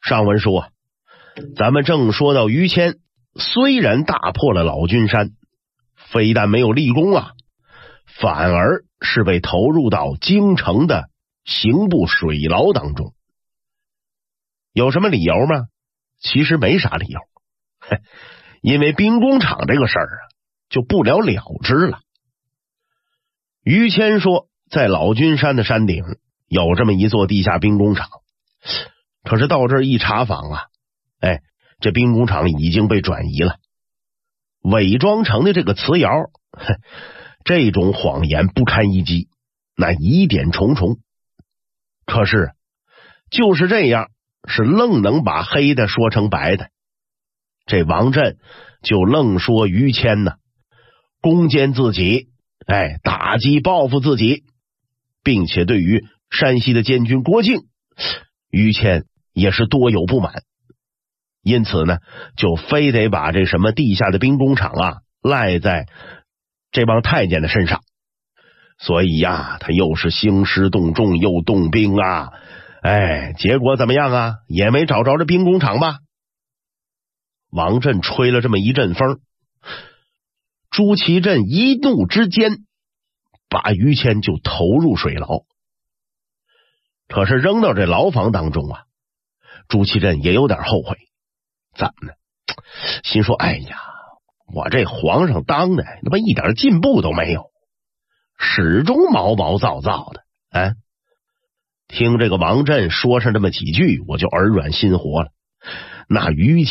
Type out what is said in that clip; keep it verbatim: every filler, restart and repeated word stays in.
上文书啊，咱们正说到于谦虽然大破了老君山，非但没有立功啊，反而是被投入到京城的刑部水牢当中。有什么理由吗？其实没啥理由，因为兵工厂这个事儿啊，就不了了之了。于谦说，在老君山的山顶有这么一座地下兵工厂，可是到这儿一查访啊，哎，这兵工厂已经被转移了，伪装成的这个瓷窑，这种谎言不堪一击，那疑点重重。可是就是这样，是愣能把黑的说成白的。这王震就愣说于谦呢攻坚自己，哎，打击报复自己，并且对于山西的监军郭靖，于谦也是多有不满，因此呢，就非得把这什么地下的兵工厂啊赖在这帮太监的身上。所以呀，他又是兴师动众，又动兵啊，哎，结果怎么样啊？也没找着这兵工厂吧？王震吹了这么一阵风，朱祁镇一怒之间把于谦就投入水牢。可是扔到这牢房当中啊，朱祁镇也有点后悔。怎么呢？心说，哎呀，我这皇上当的他妈一点进步都没有，始终毛毛躁躁的。啊，听这个王震说上这么几句，我就耳软心活了。那于